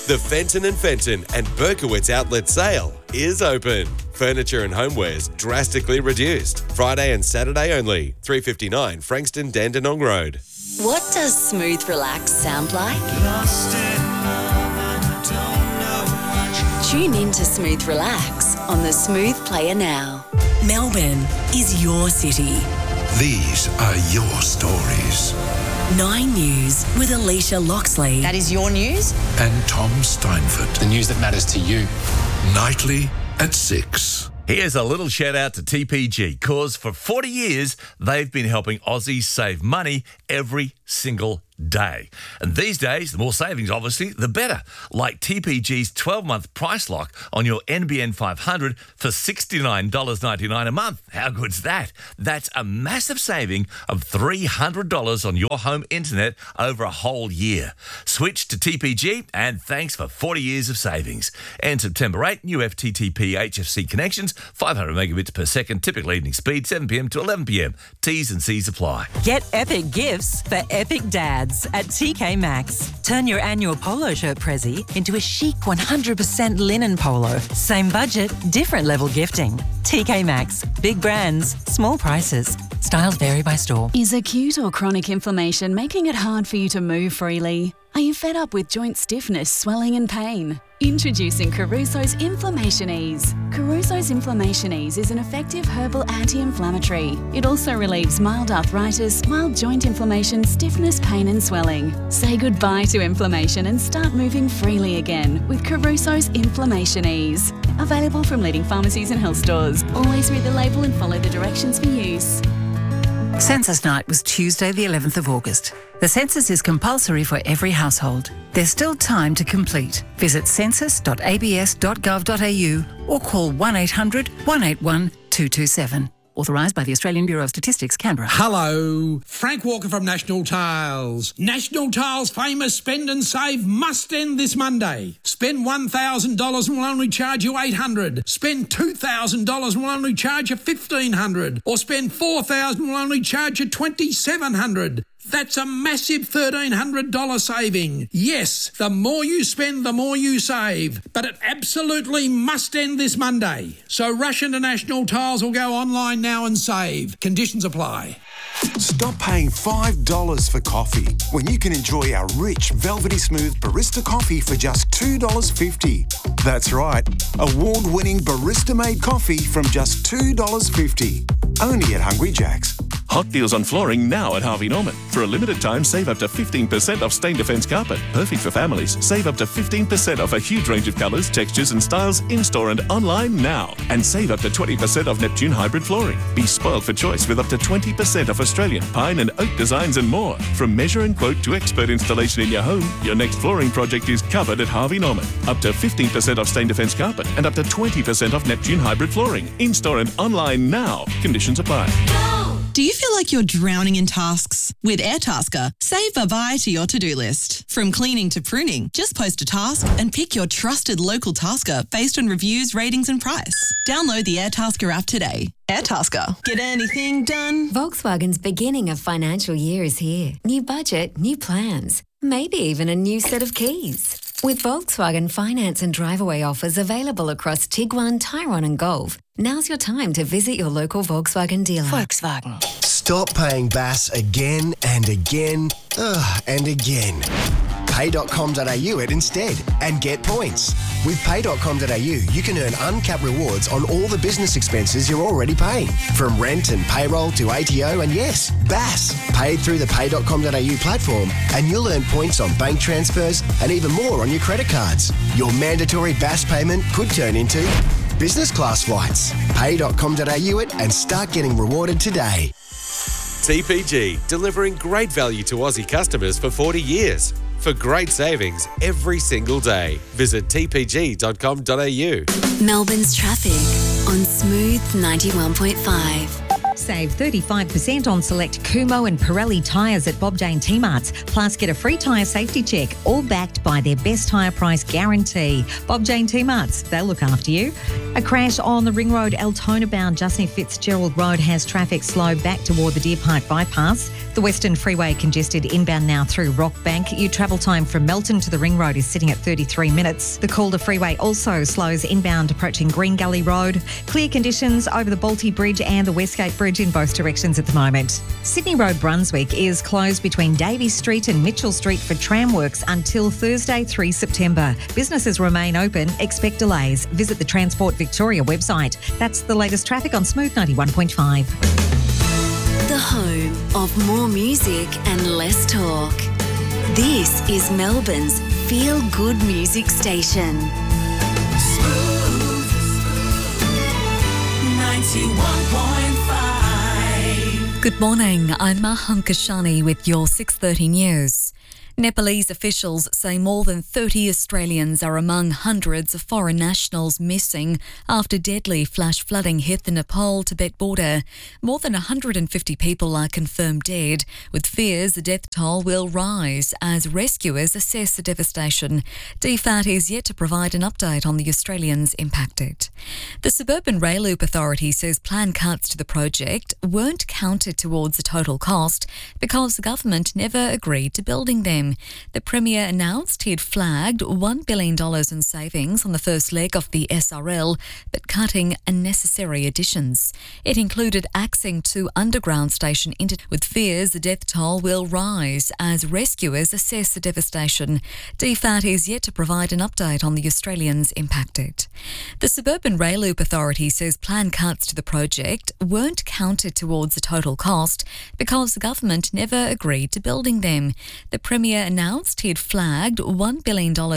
The Fenton & Fenton and Berkowitz outlet sale is open. Furniture and homewares drastically reduced. Friday and Saturday only. 359 Frankston Dandenong Road. What does smooth relax sound like? Tune in to Smooth Relax on the Smooth Player now. Melbourne is your city. These are your stories. 9 News with Alicia Loxley. That is your news. And Tom Steinford. The news that matters to you. Nightly at 6. Here's a little shout out to TPG, cause for 40 years, they've been helping Aussies save money every single day. And these days, the more savings, obviously, the better. Like TPG's 12-month price lock on your NBN 500 for $69.99 a month. How good's that? That's a massive saving of $300 on your home internet over a whole year. Switch to TPG and thanks for 40 years of savings. And September 8, new FTTP HFC connections, 500 megabits per second, typical evening speed, 7 p.m. to 11 p.m. T's and C's apply. Get epic gifts for epic dads at TK Maxx. Turn your annual polo shirt prezi into a chic 100% linen polo. Same budget, different level gifting. TK Maxx. Big brands, small prices. Styles vary by store. Is acute or chronic inflammation making it hard for you to move freely? Are you fed up with joint stiffness, swelling and pain? Introducing Caruso's Inflammation Ease. Caruso's Inflammation Ease is an effective herbal anti-inflammatory. It also relieves mild arthritis, mild joint inflammation, stiffness, pain and swelling. Say goodbye to inflammation and start moving freely again with Caruso's Inflammation Ease. Available from leading pharmacies and health stores. Always read the label and follow the directions for use. Census night was Tuesday, the 11th of August. The census is compulsory for every household. There's still time to complete. Visit census.abs.gov.au or call 1800 181 227. Authorised by the Australian Bureau of Statistics, Canberra. Hello, Frank Walker from National Tiles. National Tiles' famous Spend and Save must end this Monday. Spend $1,000 and we'll only charge you $800. Spend $2,000 and we'll only charge you $1,500. Or spend $4,000 and we'll only charge you $2,700. That's a massive $1,300 saving. Yes, the more you spend, the more you save. But it absolutely must end this Monday. So rush into National Tiles or go online now and save. Conditions apply. Stop paying $5 for coffee when you can enjoy our rich, velvety smooth barista coffee for just $2.50. That's right, award-winning barista-made coffee from just $2.50. Only at Hungry Jack's. Hot deals on flooring now at Harvey Norman. For a limited time, save up to 15% off Stain Defence carpet. Perfect for families. Save up to 15% off a huge range of colours, textures and styles in-store and online now. And save up to 20% off Neptune hybrid flooring. Be spoiled for choice with up to 20% off Australian pine and oak designs and more. From measure and quote to expert installation in your home, your next flooring project is covered at Harvey Norman. Up to 15% off Stain Defence carpet and up to 20% off Neptune hybrid flooring. In-store and online now. Conditions apply. Do you feel like you're drowning in tasks? With Airtasker, save bye-bye to your to-do list. From cleaning to pruning, just post a task and pick your trusted local tasker based on reviews, ratings and price. Download the Airtasker app today. Airtasker. Get anything done? Volkswagen's beginning of financial year is here. New budget, new plans, maybe even a new set of keys. With Volkswagen finance and drive-away offers available across Tiguan, Tyrone and Golf, now's your time to visit your local Volkswagen dealer. Volkswagen. Stop paying BAS again and again and again. Pay.com.au it instead and get points. With Pay.com.au, you can earn uncapped rewards on all the business expenses you're already paying. From rent and payroll to ATO and yes, BAS. Paid through the Pay.com.au platform and you'll earn points on bank transfers and even more on your credit cards. Your mandatory BAS payment could turn into business class flights. Pay.com.au it and start getting rewarded today. TPG, delivering great value to Aussie customers for 40 years. For great savings every single day, visit tpg.com.au. Melbourne's traffic on Smooth 91.5. Save 35% on select Kumho and Pirelli tyres at Bob Jane T-Marts. Plus, get a free tyre safety check, all backed by their best tyre price guarantee. Bob Jane T-Marts, they'll look after you. A crash on the Ring Road Altona bound Justin Fitzgerald Road has traffic slow back toward the Deer Park bypass. The Western Freeway congested inbound now through Rockbank. Your travel time from Melton to the Ring Road is sitting at 33 minutes. The Calder Freeway also slows inbound approaching Green Gully Road. Clear conditions over the Balti Bridge and the Westgate Bridge in both directions at the moment. Sydney Road Brunswick is closed between Davies Street and Mitchell Street for tram works until Thursday, 3 September. Businesses remain open. Expect delays. Visit the Transport Victoria website. That's the latest traffic on Smooth 91.5. The home of more music and less talk. This is Melbourne's feel-good music station. Smooth 91.5. Good morning, I'm Maham Kashani with your 6:30 news. Nepalese officials say more than 30 Australians are among hundreds of foreign nationals missing after deadly flash flooding hit the Nepal-Tibet border. More than 150 people are confirmed dead, with fears the death toll will rise as rescuers assess the devastation. DFAT is yet to provide an update on the Australians impacted. The Suburban Rail Loop Authority says planned cuts to the project weren't counted towards the total cost because the government never agreed to building them. The Premier announced he had flagged $1 billion in savings on the first leg of the SRL, but cutting unnecessary additions. It included axing 2 underground station with fears the death toll will rise as rescuers assess the devastation. DFAT is yet to provide an update on the Australians impacted. The Suburban Rail Loop Authority says planned cuts to the project weren't counted towards the total cost because the government never agreed to building them. The Premier announced he had flagged $1 billion